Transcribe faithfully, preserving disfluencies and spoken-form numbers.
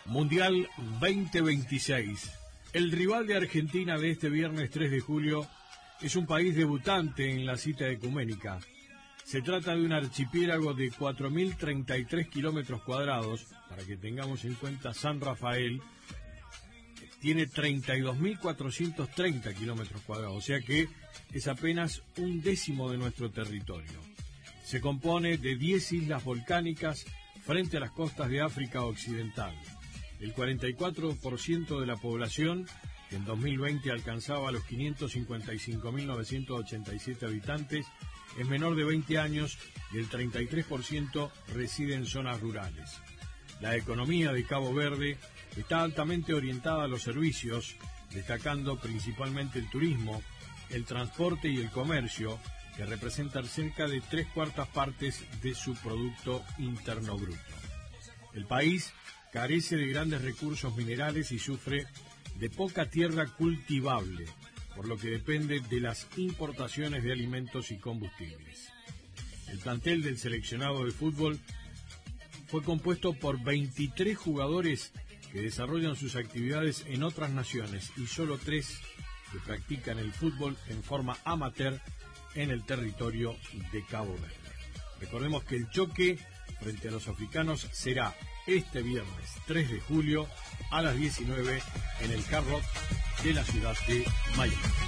Mundial veinte veintiséis. El rival de Argentina de este viernes tres de julio es un país debutante en la cita ecuménica. Se trata de un archipiélago de cuatro mil treinta y tres kilómetros cuadrados. Para que tengamos en cuenta, San Rafael tiene treinta y dos mil cuatrocientos treinta kilómetros cuadrados, o sea que es apenas un décimo de nuestro territorio. Se compone de diez islas volcánicas frente a las costas de África Occidental. El cuarenta y cuatro por ciento de la población, que en dos mil veinte alcanzaba los quinientos cincuenta y cinco mil novecientos ochenta y siete habitantes, es menor de veinte años y el treinta y tres por ciento reside en zonas rurales. La economía de Cabo Verde está altamente orientada a los servicios, destacando principalmente el turismo, el transporte y el comercio, que representan cerca de tres cuartas partes de su Producto Interno Bruto. El país carece de grandes recursos minerales y sufre de poca tierra cultivable, por lo que depende de las importaciones de alimentos y combustibles. El plantel del seleccionado de fútbol fue compuesto por veintitrés jugadores que desarrollan sus actividades en otras naciones y solo tres que practican el fútbol en forma amateur en el territorio de Cabo Verde. Recordemos que el choque frente a los africanos será este viernes tres de julio a las diecinueve en el Hard Rock de la ciudad de Miami.